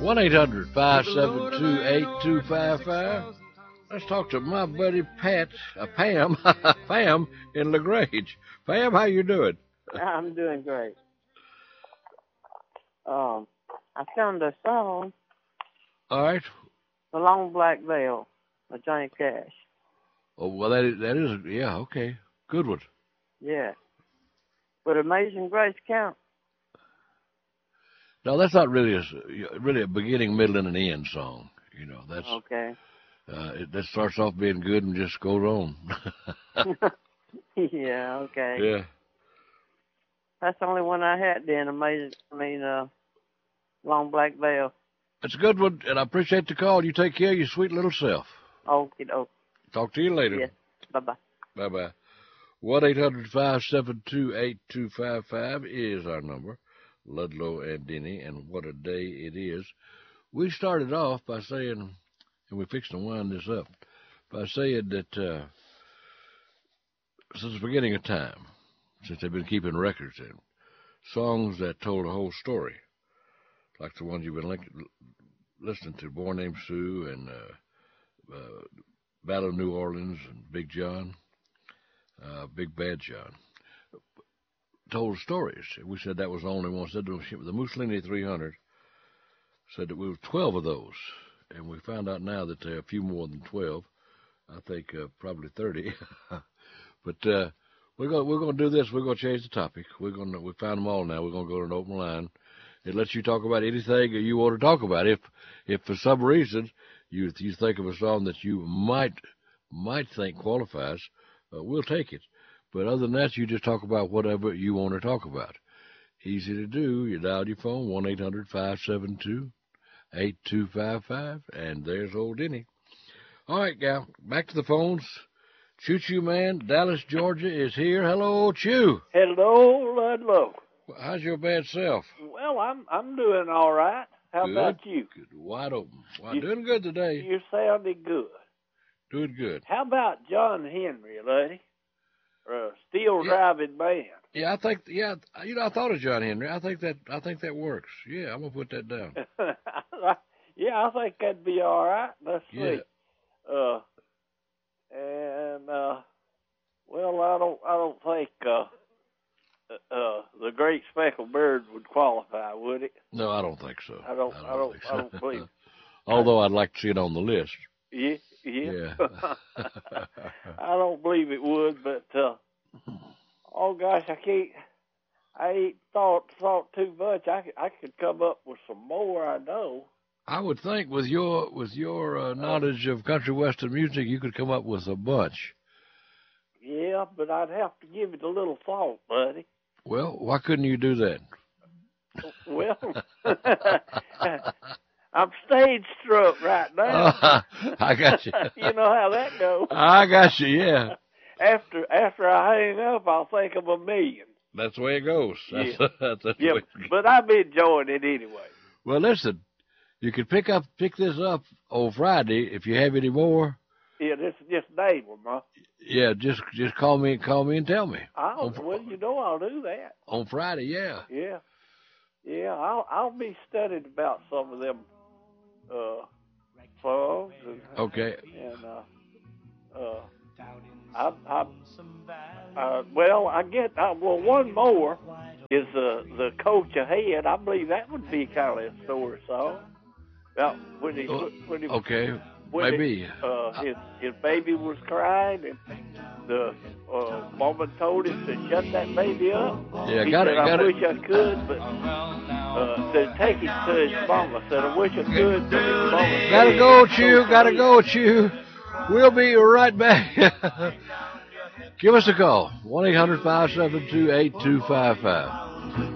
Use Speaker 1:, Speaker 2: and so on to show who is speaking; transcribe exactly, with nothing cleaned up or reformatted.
Speaker 1: one eight hundred, five seven two, eight two five five. Let's talk to my buddy Pat, uh, Pam, Pam in LaGrange. Pam, how you doing?
Speaker 2: I'm doing great. Um, I found a song,
Speaker 1: All right.
Speaker 2: The Long Black Veil, of Johnny Cash.
Speaker 1: Oh, well, that is, that is, yeah, okay. Good one.
Speaker 2: Yeah. Would Amazing Grace count?
Speaker 1: No, that's not really a, really a beginning, middle, and an end song. You know, that's,
Speaker 2: Okay.
Speaker 1: uh, it, that starts off being good and just goes on.
Speaker 2: Yeah, okay.
Speaker 1: Yeah.
Speaker 2: That's the only one I had then, Amazing, I mean, uh, Long Black Veil.
Speaker 1: It's a good one, and I appreciate the call. You take care of your sweet little self.
Speaker 2: Okie doke.
Speaker 1: Talk to you later.
Speaker 2: Yes. Bye-bye.
Speaker 1: Bye-bye. one eight hundred, five seven two, eight two five five is our number. Ludlow and Denny, and what a day it is. We started off by saying, and we're fixing to wind this up, by saying that uh, since the beginning of time, since they've been keeping records in, songs that told a whole story, like the ones you've been li- listening to, Boy Named Sue and uh, uh, Battle of New Orleans and Big John, uh, Big Bad John, told stories. We said that was the only one. Said the Mussolini three hundred said that we were twelve of those, and we found out now that there are a few more than twelve. I think uh, probably thirty. But uh, we're going we're going to do this. We're going to change the topic. We're going to we found them all now. We're going to go to an open line. It lets you talk about anything you want to talk about. If if for some reason you you think of a song that you might might think qualifies, uh, we'll take it. But other than that, you just talk about whatever you want to talk about. Easy to do. You dial your phone, one eight hundred, five seven two, eight two five five, and there's old Denny. All right, gal, back to the phones. Choo Choo Man, Dallas, Georgia, is here. Hello, Chew.
Speaker 3: Hello, Ludlow.
Speaker 1: How's your bad self?
Speaker 3: Well, I'm I'm doing all right. How
Speaker 1: Good.
Speaker 3: about you?
Speaker 1: Good. Wide open. Well,
Speaker 3: You-
Speaker 1: doing good today.
Speaker 3: You're sounding good.
Speaker 1: Doing good.
Speaker 3: How about John Henry, Luddy? Uh, Steel
Speaker 1: Yeah.
Speaker 3: Driving Band.
Speaker 1: Yeah, I think. Yeah, you know, I thought of John Henry. I think that. I think that works. Yeah, I'm gonna put that down.
Speaker 3: Yeah, I think that'd be all right. Let's
Speaker 1: Yeah.
Speaker 3: see. Uh, and uh, well, I don't I don't think uh, uh, the Great Speckled Bird would qualify, would it?
Speaker 1: No, I don't think so.
Speaker 3: I don't I don't
Speaker 1: think
Speaker 3: I don't believe.
Speaker 1: Although I'd like to see it on the list.
Speaker 3: Yeah, yeah.
Speaker 1: Yeah.
Speaker 3: I don't believe it would, but uh, oh gosh, I can't. I ain't thought thought too much. I could, I could come up with some more. I know.
Speaker 1: I would think with your with your uh, knowledge of country western music, you could come up with a bunch.
Speaker 3: Yeah, but I'd have to give it a little thought, buddy.
Speaker 1: Well, why couldn't you do that?
Speaker 3: Well, I'm stage struck right now.
Speaker 1: I got you.
Speaker 3: You know how that goes.
Speaker 1: I got you. Yeah,
Speaker 3: After after I hang up, I'll think of a million.
Speaker 1: that's the way it goes. That's,
Speaker 3: Yeah.
Speaker 1: that's the
Speaker 3: Yeah,
Speaker 1: way it goes.
Speaker 3: but I'm enjoying it anyway.
Speaker 1: Well, listen, you can pick up pick this up on Friday if you have any more.
Speaker 3: Yeah, this is just name them, huh?
Speaker 1: Yeah, just just call me call me and tell me
Speaker 3: I'll,
Speaker 1: On-
Speaker 3: well, you know I'll do that.
Speaker 1: on Friday. Yeah.
Speaker 3: Yeah, yeah. I'll I'll be studying about some of them uh, songs and
Speaker 1: Okay.
Speaker 3: and uh, uh, I I uh, well I get uh, well one more is the the Coach Ahead. I believe that would be kind of a story song. Well, when he
Speaker 1: Oh,
Speaker 3: when he
Speaker 1: Okay.
Speaker 3: when
Speaker 1: Maybe.
Speaker 3: He, uh, his his baby was crying and the uh, woman told him to shut that baby up.
Speaker 1: Yeah,
Speaker 3: He
Speaker 1: got
Speaker 3: said,
Speaker 1: it. Got
Speaker 3: I
Speaker 1: it.
Speaker 3: wish I could, but uh, said take it to his mama. Said I wish I could, but his mama.
Speaker 1: Gotta
Speaker 3: said,
Speaker 1: go,
Speaker 3: "It's
Speaker 1: Chew.
Speaker 3: okay."
Speaker 1: Gotta go, Chew. We'll be right back. Give us a call. one eight hundred, five seven two, eight two five five.